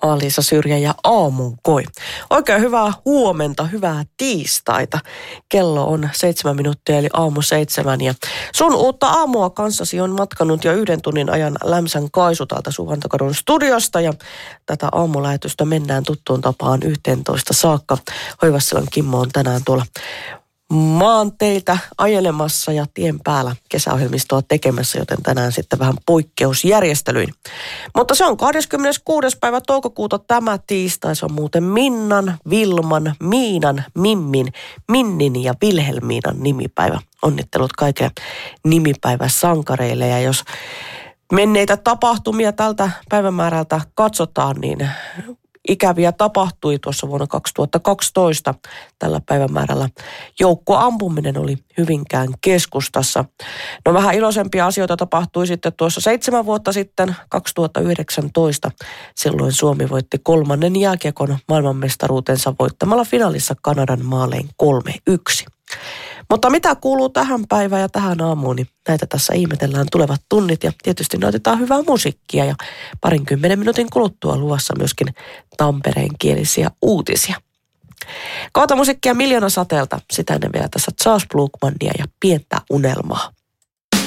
Alisa Syrjä ja Aamukoi. Oikein hyvää huomenta, hyvää tiistaita. Kello on 7 minuuttia eli aamu 7 ja sun uutta aamua kanssasi on matkanut jo 1 tunnin ajan Lämsän Kaisu täältä Suhantokadun studiosta ja tätä aamulähetystä mennään tuttuun tapaan 11 saakka. Hoivassilon Kimmo on tänään tuolla maanteiltä ajelemassa ja tien päällä kesäohjelmistoa tekemässä, joten tänään sitten vähän poikkeusjärjestelyin. Mutta se on 26. päivä toukokuuta tämä tiistai. Se on muuten Minnan, Vilman, Miinan, Mimmin, Minnin ja Vilhelmiinan nimipäivä. Onnittelut kaikille nimipäiväsankareille ja jos menneitä tapahtumia tältä päivämäärältä katsotaan, niin ikäviä tapahtui tuossa vuonna 2012 tällä päivämäärällä. Joukkoampuminen oli Hyvinkään keskustassa. No vähän iloisempia asioita tapahtui sitten tuossa 7 vuotta sitten, 2019. Silloin Suomi voitti 3. jääkiekon maailmanmestaruutensa voittamalla finaalissa Kanadan maalein 3-1. Mutta mitä kuuluu tähän päivään ja tähän aamuun, niin näitä tässä ihmetellään tulevat tunnit ja tietysti nautitaan hyvää musiikkia ja 20 minuutin kuluttua luvassa myöskin tampereenkielisiä uutisia. Kohta musiikkia Miljoona sateelta, sitä ennen vielä tässä Charles Blukmania ja Pientä unelmaa.